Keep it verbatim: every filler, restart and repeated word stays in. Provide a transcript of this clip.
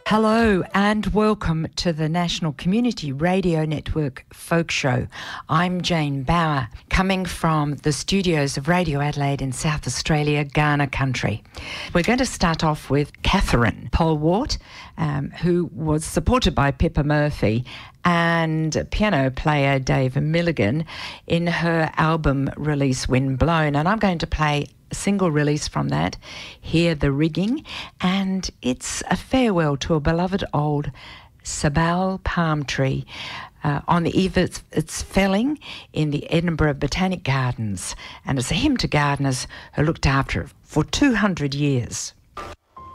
Hello and welcome to the National Community Radio Network Folk Show. I'm Jane Bauer, coming from the studios of Radio Adelaide in South Australia, Kaurna country. We're going to start off with Catherine Polwart, um, who was supported by Pippa Murphy and piano player Dave Milligan in her album release Wind Blown. And I'm going to play a single release from that, Hear the Rigging, and it's a farewell to a beloved old sabal palm tree uh, on the eve of its felling in the Edinburgh Botanic Gardens, and it's a hymn to gardeners who looked after it for two hundred years.